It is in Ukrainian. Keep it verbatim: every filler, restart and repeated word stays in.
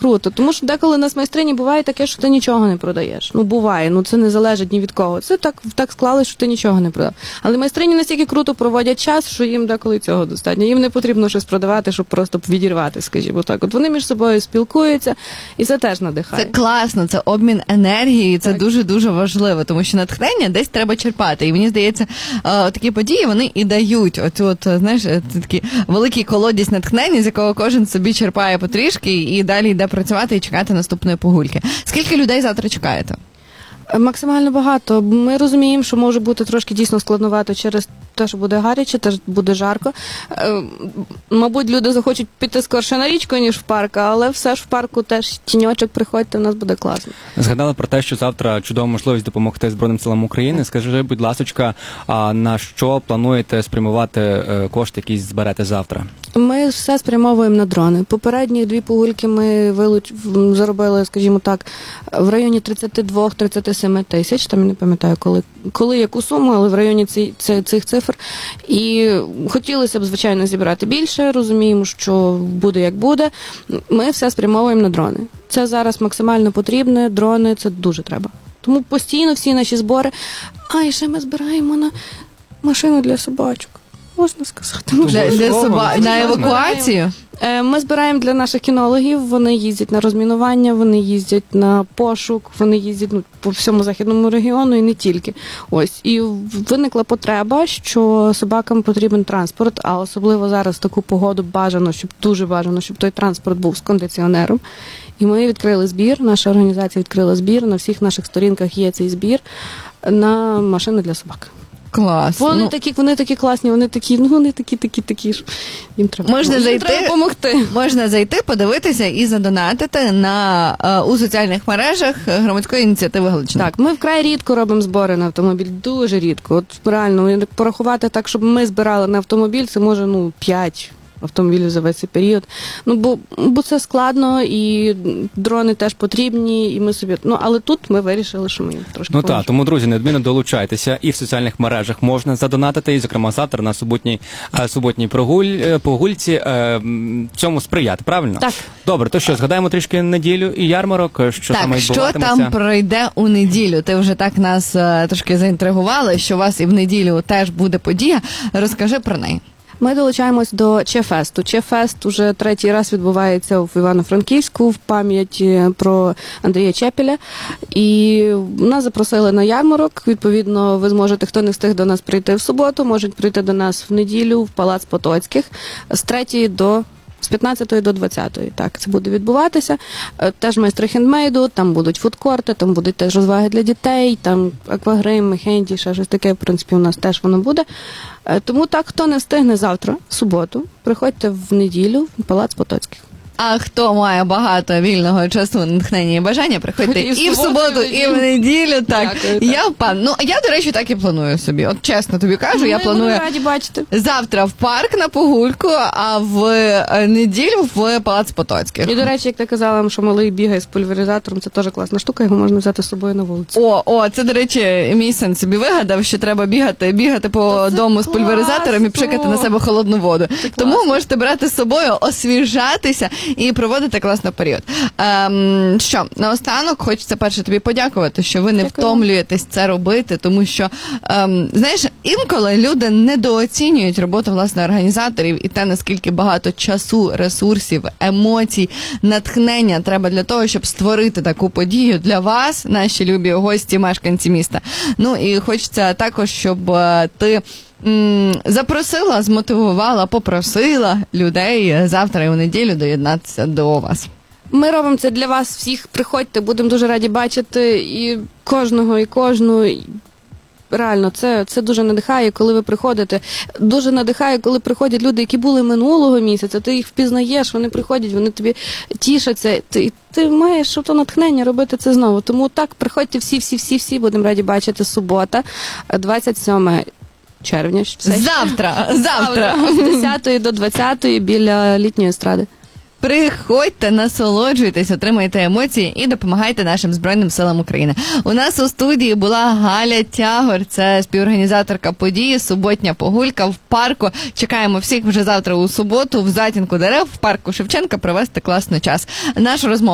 круто. Тому що деколи на майстрині буває таке, що ти нічого не продаєш. Ну, буває, ну це не залежить ні від кого. Це так, так склалось, що ти нічого не продав. Але майстрині настільки круто проводять час, що їм деколи цього достатньо. Їм не потрібно щось продавати, щоб просто відірвати, скажімо так. От вони між собою спілкуються, і це теж надихає. Це класно, це обмін енергії, це дуже-дуже важливо, тому що натхнення десь треба черпати. І мені здається, такі події, вони і дають оцю, от, знаєш, такий великий колодязь натхнення, з якого кожен собі черпає потрішки і далі йде працювати і чекати наступної погульки. Скільки людей завтра чекаєте? Максимально багато. Ми розуміємо, що може бути трошки дійсно складновато через те, що буде гаряче, теж буде жарко. Мабуть, люди захочуть піти скорше на річку, ніж в парк, але все ж в парку теж тіньочок, приходьте, в нас буде класно. Згадали про те, що завтра чудова можливість допомогти Збройним силам України. Скажи, будь ласочка, а на що плануєте спрямувати кошти, які зберете завтра? Ми все спрямовуємо на дрони. Попередні дві погульки ми вилуч... заробили, скажімо так, в районі тридцять два - тридцять сім тисяч, там я не пам'ятаю, коли, коли яку суму, але в районі ці, ці, цих цифр. І хотілося б, звичайно, зібрати більше, розуміємо, що буде як буде. Ми все спрямовуємо на дрони. Це зараз максимально потрібне, дрони, це дуже треба. Тому постійно всі наші збори, а і ще ми збираємо на машину для собачок. Можна сказати. Для, для соба... На евакуацію? Ми збираємо для наших кінологів, вони їздять на розмінування, вони їздять на пошук, вони їздять ну, по всьому західному регіону і не тільки. Ось. І виникла потреба, що собакам потрібен транспорт, а особливо зараз в таку погоду бажано, щоб дуже бажано, щоб той транспорт був з кондиціонером. І ми відкрили збір, наша організація відкрила збір, на всіх наших сторінках є цей збір на машини для собак. Клас. Вони ну, такі, вони такі класні, вони такі, ну вони такі, такі, такі ж. Їм треба, можна зайти, треба допомогти. Можна зайти, подивитися і задонатити на у соціальних мережах громадської ініціативи Галичина. Так, ми вкрай рідко робимо збори на автомобіль, дуже рідко. От реально порахувати так, щоб ми збирали на автомобіль, це може ну п'ять автомобілів за весь цей період. Ну, бо, бо це складно, і дрони теж потрібні, і ми собі... Ну, але тут ми вирішили, що ми їм трошки Ну поможемо. так, тому, друзі, неодмінно долучайтеся. І в соціальних мережах можна задонатити, і, зокрема, завтра на суботній, суботній прогуль, погульці е, цьому сприяти, правильно? Так. Добре, то що, згадаємо трішки неділю і ярмарок, що так, саме відбуватиметься? Так, що там пройде у неділю? Ти вже так нас е, трошки заінтригувала, що у вас і в неділю теж буде подія. Розкажи про неї. Ми долучаємось до Че-фесту. Че-фест уже третій раз відбувається в Івано-Франківську в пам'ять про Андрія Чепеля. І нас запросили на ярмарок. Відповідно, ви зможете, хто не встиг до нас прийти в суботу, можуть прийти до нас в неділю в Палац Потоцьких з третьої до з п'ятнадцятої до двадцятої, так, це буде відбуватися. Теж майстри хендмейду, там будуть фудкорти, там будуть теж розваги для дітей, там аквагрим, хенді, ще щось таке, в принципі, у нас теж воно буде. Тому так, хто не встигне завтра, в суботу, приходьте в неділю в Палац Потоцьких. А хто має багато вільного часу, натхнення і бажання, приходьте і в, і в суботу, і в неділю. Так, Дякую, я впевнена. Ну, я, до речі, так і планую собі. От чесно тобі кажу, Ми я планую раді бачити. Завтра в парк на погульку, а в неділю в Палац Потоцьких. І, до речі, як ти казала, що малий бігає з пульверизатором, це теж класна штука, його можна взяти з собою на вулицю. О, о, це, до речі, мій син собі вигадав, що треба бігати, бігати по це дому класно. З пульверизатором і пшикати на себе холодну воду. Це Тому класно. Можете брати з собою, освіжатися і проводити класний період. Ем, що, наостанок хочеться перше тобі подякувати, що ви не Дякую. Втомлюєтесь це робити, тому що, ем, знаєш, інколи люди недооцінюють роботу, власне, організаторів і те, наскільки багато часу, ресурсів, емоцій, натхнення треба для того, щоб створити таку подію для вас, наші любі гості, мешканці міста. Ну, і хочеться також, щоб ти запросила, змотивувала, попросила людей завтра і у неділю доєднатися до вас. Ми робимо це для вас всіх. Приходьте, будемо дуже раді бачити і кожного, і кожну. Реально, це, це дуже надихає, коли ви приходите. Дуже надихає, коли приходять люди, які були минулого місяця, ти їх впізнаєш, вони приходять, вони тобі тішаться. Ти, ти маєш ото натхнення робити це знову. Тому так, приходьте всі-всі-всі-всі, будемо раді бачити. Субота, двадцять сьоме червня. Все завтра, завтра. З десятої до двадцятої біля літньої естради. Приходьте, насолоджуйтесь, отримайте емоції і допомагайте нашим Збройним силам України. У нас у студії була Галя Тягор, це співорганізаторка події «Суботня погулька» в парку. Чекаємо всіх вже завтра у суботу в затінку дерев в парку Шевченка провести класний час. Нашу розмову